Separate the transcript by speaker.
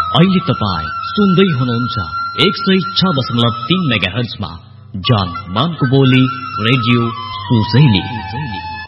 Speaker 1: अहिले तपाईँ सुन्दै हुनुहुन्छ 106.3 मेगाहर्जमा जान मानको बोली रेडियो सुसैली।